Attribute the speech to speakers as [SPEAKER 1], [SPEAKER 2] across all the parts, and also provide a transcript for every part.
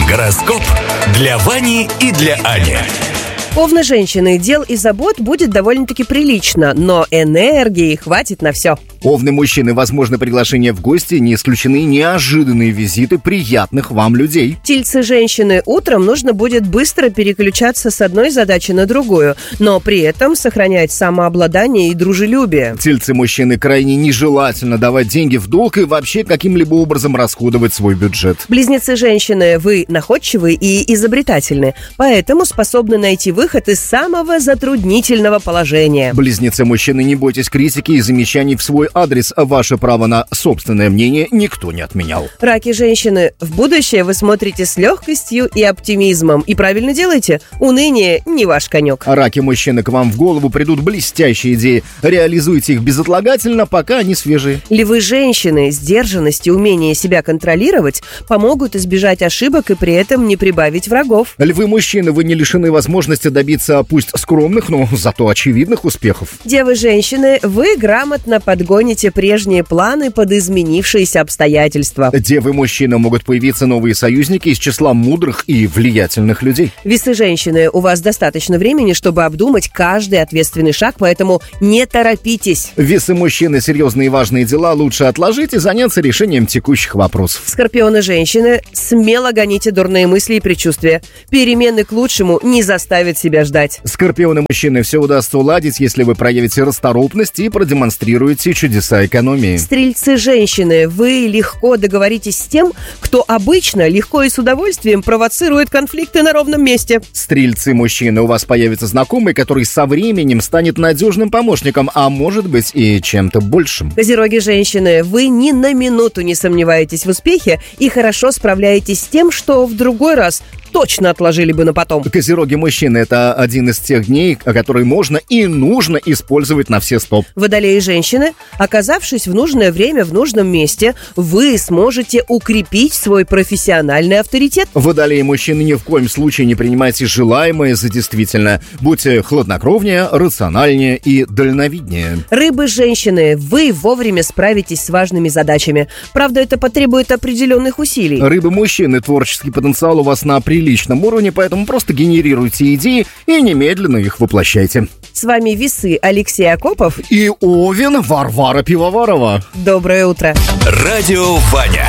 [SPEAKER 1] Гороскоп для Вани и для Ани.
[SPEAKER 2] Овны женщины, дел и забот будет довольно-таки прилично, но энергии хватит на все.
[SPEAKER 3] Овны мужчины, возможно приглашение в гости, не исключены неожиданные визиты приятных вам людей.
[SPEAKER 2] Тельцы женщины, утром нужно будет быстро переключаться с одной задачи на другую, но при этом сохранять самообладание и дружелюбие.
[SPEAKER 3] Тельцы мужчины, крайне нежелательно давать деньги в долг и вообще каким-либо образом расходовать свой бюджет.
[SPEAKER 2] Близнецы женщины, вы находчивы и изобретательны, поэтому способны найти выход из самого затруднительного положения.
[SPEAKER 3] Близнецы мужчины, не бойтесь критики и замечаний в свой адрес. Ваше право на собственное мнение никто не отменял.
[SPEAKER 2] Раки женщины, в будущее вы смотрите с легкостью и оптимизмом. И правильно делаете, уныние не ваш конек.
[SPEAKER 3] Раки мужчины, к вам в голову придут блестящие идеи. Реализуйте их безотлагательно, пока они свежие.
[SPEAKER 2] Львы женщины, сдержанность и умение себя контролировать помогут избежать ошибок и при этом не прибавить врагов.
[SPEAKER 3] Львы мужчины, вы не лишены возможности добиться пусть скромных, но зато очевидных успехов.
[SPEAKER 2] Девы женщины, вы грамотно подгоните прежние планы под изменившиеся обстоятельства.
[SPEAKER 3] Девы мужчины, могут появиться новые союзники из числа мудрых и влиятельных людей.
[SPEAKER 2] Весы женщины, у вас достаточно времени, чтобы обдумать каждый ответственный шаг, поэтому не торопитесь.
[SPEAKER 3] Весы мужчины, серьезные и важные дела лучше отложить и заняться решением текущих вопросов.
[SPEAKER 2] Скорпионы женщины, смело гоните дурные мысли и предчувствия. Перемены к лучшему не заставят себя ждать.
[SPEAKER 3] Скорпионы мужчины, все удастся уладить, если вы проявите расторопность и продемонстрируете чудеса экономии.
[SPEAKER 2] Стрельцы женщины, вы легко договоритесь с тем, кто обычно легко и с удовольствием провоцирует конфликты на ровном месте.
[SPEAKER 3] Стрельцы мужчины, у вас появится знакомый, который со временем станет надежным помощником, а может быть и чем-то большим.
[SPEAKER 2] Козероги женщины, вы ни на минуту не сомневаетесь в успехе и хорошо справляетесь с тем, что в другой раз точно отложили бы на потом.
[SPEAKER 3] Козероги мужчины, это один из тех дней, который можно и нужно использовать на все 100.
[SPEAKER 2] Водолеи женщины, оказавшись в нужное время в нужном месте, вы сможете укрепить свой профессиональный авторитет.
[SPEAKER 3] Водолеи мужчины, ни в коем случае не принимайте желаемое за действительное. Будьте хладнокровнее, рациональнее и дальновиднее.
[SPEAKER 2] Рыбы женщины, вы вовремя справитесь с важными задачами. Правда, это потребует определенных усилий.
[SPEAKER 3] Рыбы мужчины, творческий потенциал у вас на приличном уровне, поэтому просто генерируйте идеи и немедленно их воплощайте.
[SPEAKER 2] С вами Весы Алексей Акопов
[SPEAKER 3] и Овен Варвара Пивоварова.
[SPEAKER 2] Доброе утро.
[SPEAKER 1] Радио Ваня.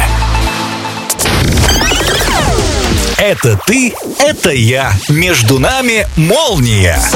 [SPEAKER 1] Это ты, это я. Между нами молния.